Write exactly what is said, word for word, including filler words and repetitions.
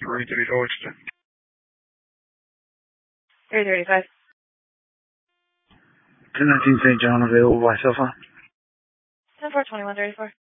three three Oyster. three thirty-five. ten nineteen Saint John available by cell phone. ten four twenty-one thirty-four.